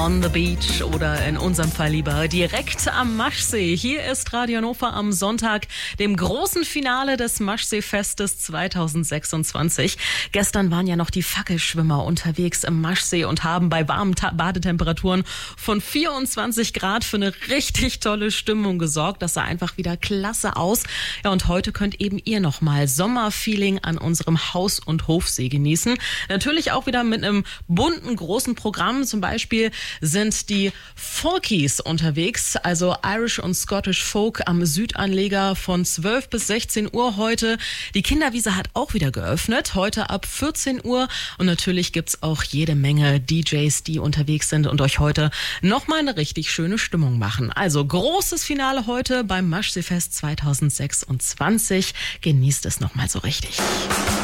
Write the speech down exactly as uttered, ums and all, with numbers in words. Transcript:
on the beach oder in unserem Fall lieber direkt am Maschsee. Hier ist Radio Hannover am Sonntag, dem großen Finale des Maschsee-Festes zweitausendsechsundzwanzig. Gestern waren ja noch die Fackelschwimmer unterwegs im Maschsee und haben bei warmen Ta- Badetemperaturen von vierundzwanzig Grad für eine richtig tolle Stimmung gesorgt. Das sah einfach wieder klasse aus. Ja, und heute könnt eben ihr nochmal Sommerfeeling an unserem Haus- und Hofsee genießen. Natürlich auch wieder mit einem bunten, großen Programm. Zum Beispiel sind die Folkies unterwegs, also Irish und Scottish Folk am Südanleger von zwölf bis sechzehn Uhr heute. Die Kinderwiese hat auch wieder geöffnet, heute ab vierzehn Uhr. Und natürlich gibt's auch jede Menge D Js, die unterwegs sind und euch heute nochmal eine richtig schöne Stimmung machen. Also großes Finale heute beim Maschsee-Fest zweitausendsechsundzwanzig. Genießt es nochmal so richtig.